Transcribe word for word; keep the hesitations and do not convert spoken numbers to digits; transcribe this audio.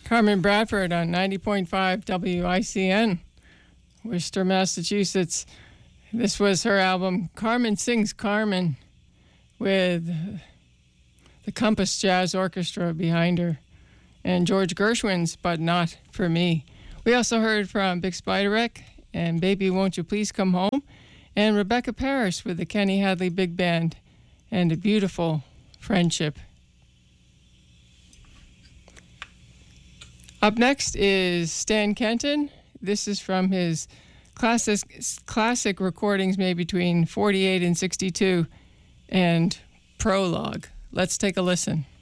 Carmen Bradford on ninety point five W I C N, Worcester, Massachusetts. This was her album, Carmen Sings Carmen, with the Compass Jazz Orchestra behind her, and George Gershwin's But Not For Me. We also heard from Bix Beiderbecke and Baby Won't You Please Come Home, and Rebecca Parrish with the Kenny Hadley Big Band and A Beautiful Friendship. Up next is Stan Kenton. This is from his classic, classic recordings made between forty-eight and sixty-two and Prologue. Let's take a listen.